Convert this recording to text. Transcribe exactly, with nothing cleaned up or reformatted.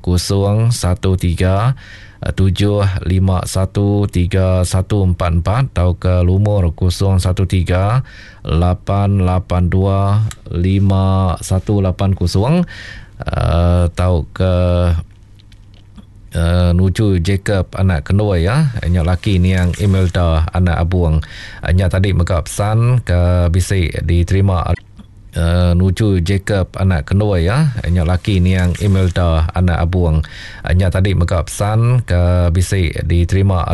kosong satu tiga tujuh lima satu tiga satu empat empat atau ke lumur kosong satu tiga lapan lapan dua lima satu lapan kosong uh, atau ke uh, nuju Jacob anak kedua ya, hanya laki ni yang Imelda anak abuang. Hanya tadi mereka pesan ke bisik diterima Uh, nuju Jacob anak kedua ya, hanya laki ni yang Imelda anak abuang. Hanya tadi mereka pesan ke bisik diterima